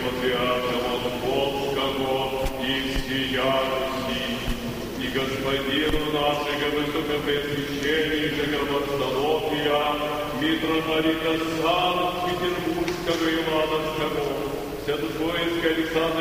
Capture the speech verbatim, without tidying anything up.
Патриарха Московского и всея Руси, и господину нашего высокопреосвященнейшего Варсолопия, митрополита Санкт-Петербургского и Ивановского, Свято-Троицкого Александра